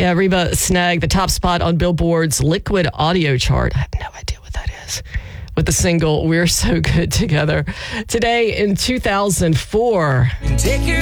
Yeah, Reba snagged the top spot on Billboard's Liquid Audio chart. I have no idea what that is. With the single, We're So Good Together. Today in 2004.